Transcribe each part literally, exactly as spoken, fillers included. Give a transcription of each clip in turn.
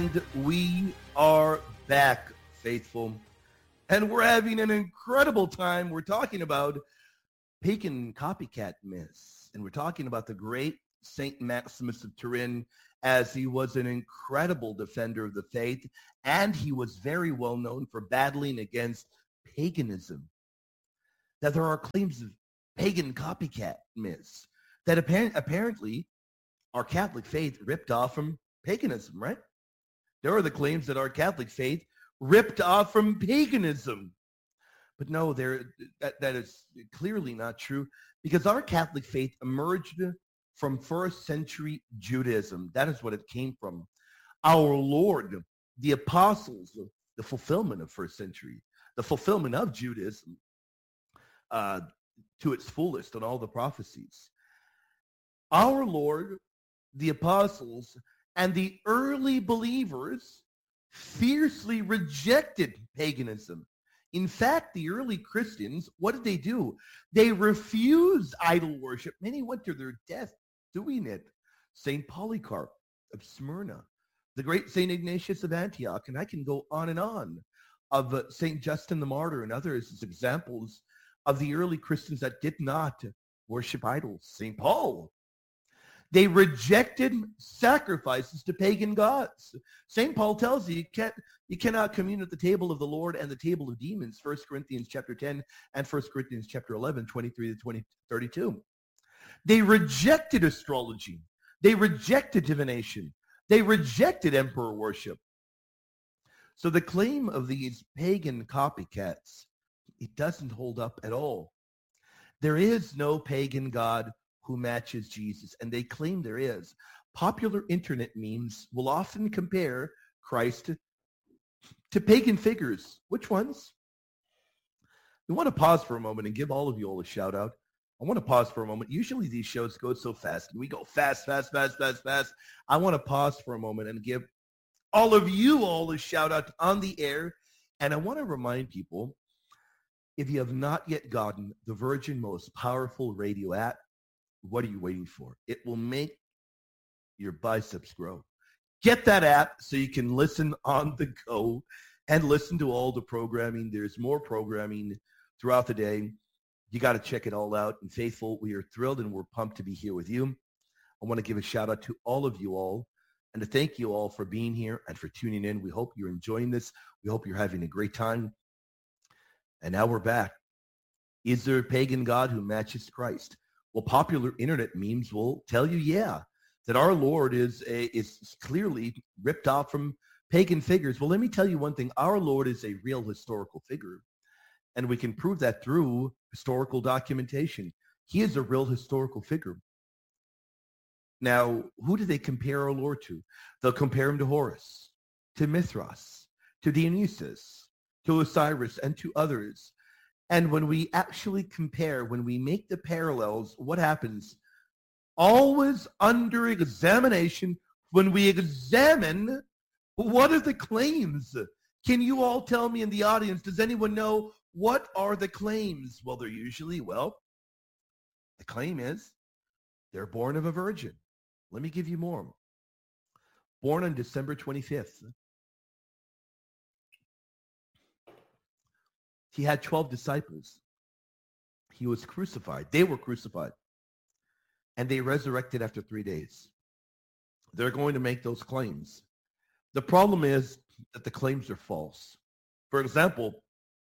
And we are back, faithful. And we're having an incredible time. We're talking about pagan copycat myths. And we're talking about the great Saint Maximus of Turin, as he was an incredible defender of the faith. And he was very well known for battling against paganism. That there are claims of pagan copycat myths that apparent, apparently our Catholic faith ripped off from paganism, right? There are the claims that our Catholic faith ripped off from paganism. But no, there that, that is clearly not true, because our Catholic faith emerged from first century Judaism. That is what it came from. Our Lord, the apostles, the fulfillment of first century, the fulfillment of Judaism uh, to its fullest on all the prophecies. Our Lord, the apostles, and the early believers fiercely rejected paganism. In fact, the early Christians, what did they do? They refused idol worship. Many went to their death doing it. Saint Polycarp of Smyrna, the great Saint Ignatius of Antioch, and I can go on and on, of uh, Saint Justin the Martyr and others as examples of the early Christians that did not worship idols. Saint Paul. They rejected sacrifices to pagan gods. Saint Paul tells you you can't you cannot commune at the table of the Lord and the table of demons. First Corinthians chapter ten and First Corinthians chapter eleven, twenty-three to twenty, thirty-two. They rejected astrology. They rejected divination. They rejected emperor worship. So the claim of these pagan copycats, it doesn't hold up at all. There is no pagan god who matches Jesus, and they claim there is. Popular internet memes will often compare Christ to, to pagan figures. Which ones? We want to pause for a moment and give all of you all a shout out. I want to pause for a moment. Usually these shows go so fast, and we go fast, fast, fast, fast, fast. I want to pause for a moment and give all of you all a shout out on the air. And I want to remind people, if you have not yet gotten the Virgin Most Powerful Radio app, what are you waiting for? It will make your biceps grow. Get that app so you can listen on the go and listen to all the programming. There's more programming throughout the day. You got to check it all out. And faithful, we are thrilled and we're pumped to be here with you. I want to give a shout out to all of you all and to thank you all for being here and for tuning in. We hope you're enjoying this. We hope you're having a great time. And now we're back. Is there a pagan god who matches Christ? Well, popular internet memes will tell you, yeah, that our Lord is a, is clearly ripped off from pagan figures. Well, let me tell you one thing. Our Lord is a real historical figure, and we can prove that through historical documentation. He is a real historical figure. Now, who do they compare our Lord to? They'll compare him to Horus, to Mithras, to Dionysus, to Osiris, and to others. And when we actually compare, when we make the parallels, what happens? Always under examination, when we examine, what are the claims? Can you all tell me in the audience, does anyone know what are the claims? Well, they're usually, well, the claim is they're born of a virgin. Let me give you more. Born on December twenty-fifth. He had twelve disciples. He was crucified. They were crucified. And they resurrected after three days. They're going to make those claims. The problem is that the claims are false. For example,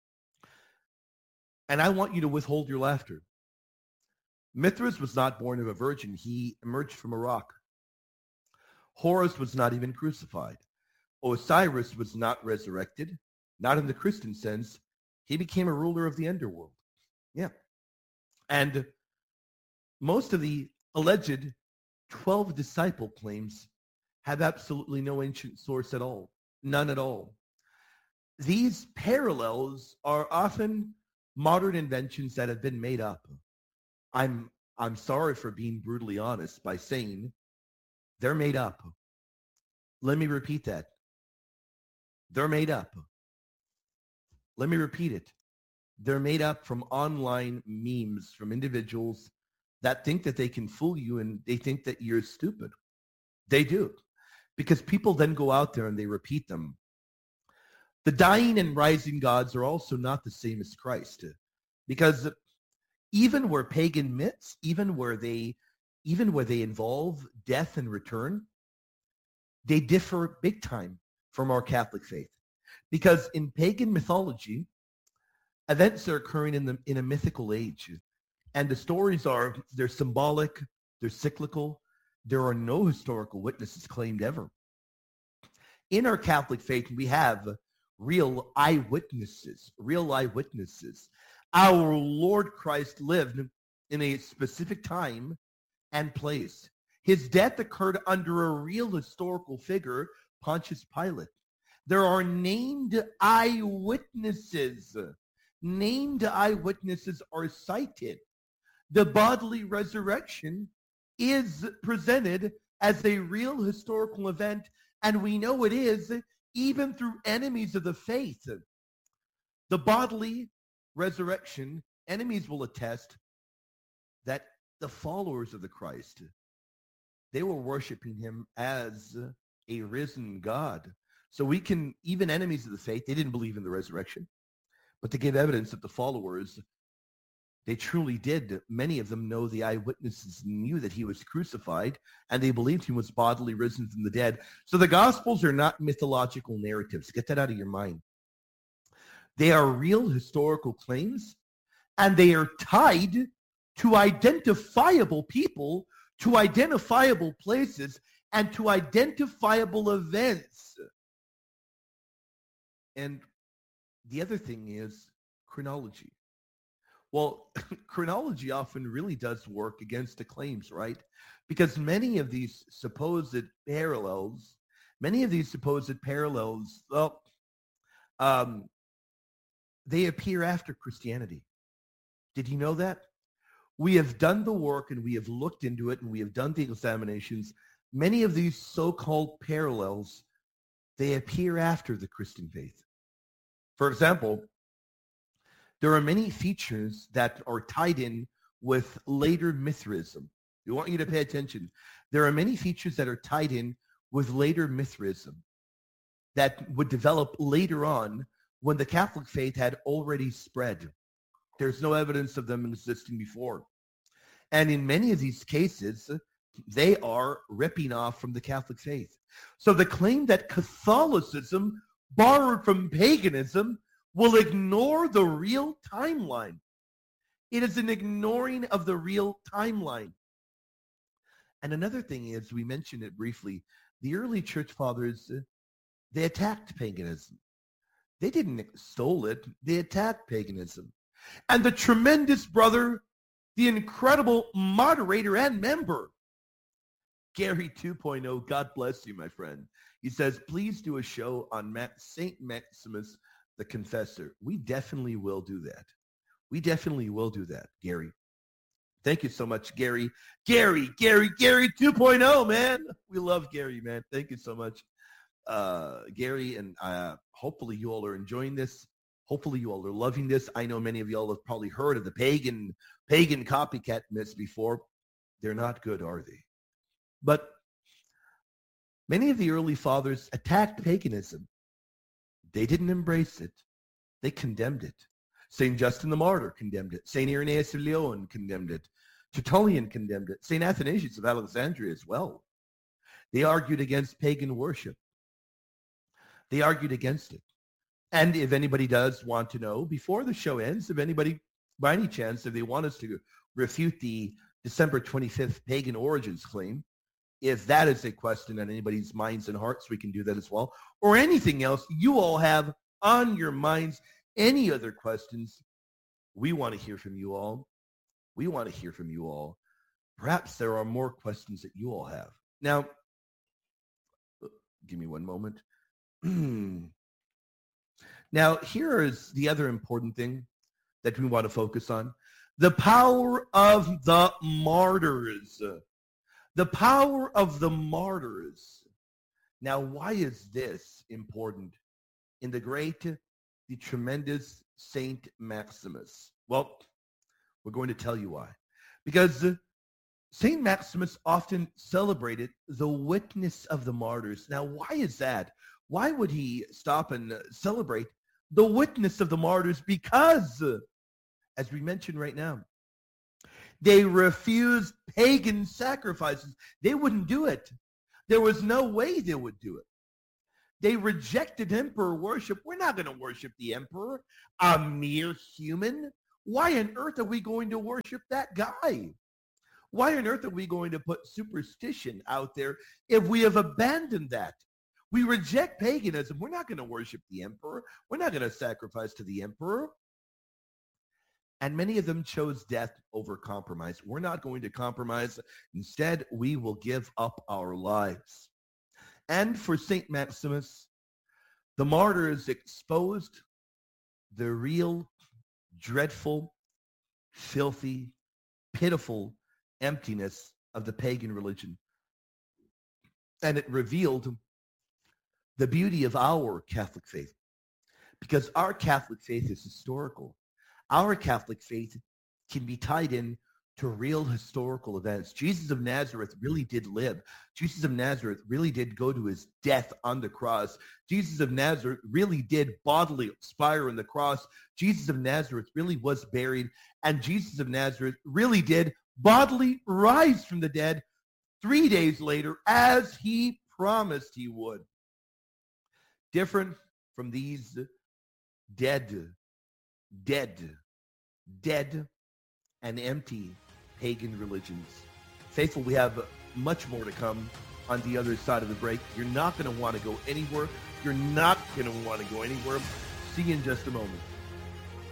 and I want you to withhold your laughter. Mithras was not born of a virgin. He emerged from a rock. Horus was not even crucified. Osiris was not resurrected, not in the Christian sense. He became a ruler of the underworld. Yeah. And most of the alleged twelve disciple claims have absolutely no ancient source at all. None at all. These parallels are often modern inventions that have been made up. I'm I'm sorry for being brutally honest by saying they're made up. Let me repeat that. They're made up. Let me repeat it. They're made up from online memes from individuals that think that they can fool you and they think that you're stupid. They do. because people then go out there and they repeat them. The dying and rising gods are also not the same as Christ, because even where pagan myths, even where they, even where they involve death and return, they differ big time from our Catholic faith. Because in pagan mythology, events are occurring in the in a mythical age, and the stories are they're symbolic, they're cyclical. There are no historical witnesses claimed ever. In our Catholic faith, we have real eyewitnesses, real eyewitnesses. Our Lord Christ lived in a specific time and place. His death occurred under a real historical figure, Pontius Pilate. There are named eyewitnesses. Named eyewitnesses are cited. The bodily resurrection is presented as a real historical event, and we know it is even through enemies of the faith. The bodily resurrection, enemies will attest that the followers of the Christ, they were worshiping him as a risen God. So we can, even enemies of the faith, they didn't believe in the resurrection, but to give evidence that the followers, they truly did. Many of them know the eyewitnesses knew that he was crucified, and they believed he was bodily risen from the dead. So the Gospels are not mythological narratives. Get that out of your mind. They are real historical claims, and they are tied to identifiable people, to identifiable places, and to identifiable events. And the other thing is chronology. Well, chronology often really does work against the claims, right? Because many of these supposed parallels, many of these supposed parallels, well, um, they appear after Christianity. Did you know that? We have done the work and we have looked into it and we have done the examinations. Many of these so-called parallels, they appear after the Christian faith. For example, there are many features that are tied in with later Mithraism. We want you to pay attention. There are many features that are tied in with later Mithraism that would develop later on when the Catholic faith had already spread. There's no evidence of them existing before. And in many of these cases, they are ripping off from the Catholic faith. So the claim that Catholicism borrowed from paganism will ignore the real timeline. It is an ignoring of the real timeline. And another thing is, we mentioned it briefly, the early church fathers, they attacked paganism. They didn't extol it, they attacked paganism. And the tremendous brother, the incredible moderator and member, Gary two point oh, God bless you, my friend. He says, please do a show on Saint Maximus the Confessor. We definitely will do that. We definitely will do that, Gary. Thank you so much, Gary. Gary, Gary, Gary two point oh, man. We love Gary, man. Thank you so much, uh, Gary. And uh, hopefully you all are enjoying this. Hopefully you all are loving this. I know many of y'all have probably heard of the pagan, pagan copycat myths before. They're not good, are they? But many of the early fathers attacked paganism. They didn't embrace it. They condemned it. Saint Justin the Martyr condemned it. Saint Irenaeus of Lyon condemned it. Tertullian condemned it. Saint Athanasius of Alexandria as well. They argued against pagan worship. They argued against it. And if anybody does want to know, before the show ends, if anybody, by any chance, if they want us to refute the December twenty-fifth pagan origins claim, if that is a question on anybody's minds and hearts, we can do that as well. Or anything else you all have on your minds, any other questions, we want to hear from you all. We want to hear from you all. Perhaps there are more questions that you all have. Now, give me one moment. Now, here is the other important thing that we want to focus on. The power of the martyrs. The power of the martyrs. Now, why is this important in the great, the tremendous Saint Maximus? Well, we're going to tell you why. Because Saint Maximus often celebrated the witness of the martyrs. Now, why is that? Why would he stop and celebrate the witness of the martyrs? Because, as we mentioned right now, they refused pagan sacrifices. They wouldn't do it. There was no way they would do it. They rejected emperor worship. We're not going to worship the emperor, a mere human. Why on earth are we going to worship that guy? Why on earth are we going to put superstition out there if we have abandoned that? We reject paganism. We're not going to worship the emperor. We're not going to sacrifice to the emperor. And many of them chose death over compromise. We're not going to compromise. Instead, we will give up our lives. And for Saint Maximus, the martyrs exposed the real, dreadful, filthy, pitiful emptiness of the pagan religion. And it revealed the beauty of our Catholic faith, because our Catholic faith is historical. Our Catholic faith can be tied in to real historical events. Jesus of Nazareth really did live. Jesus of Nazareth really did go to his death on the cross. Jesus of Nazareth really did bodily expire on the cross. Jesus of Nazareth really was buried. And Jesus of Nazareth really did bodily rise from the dead three days later, as he promised he would. Different from these dead, dead, dead, and empty pagan religions. Faithful, we have much more to come on the other side of the break. You're not going to want to go anywhere. You're not going to want to go anywhere. See you in just a moment.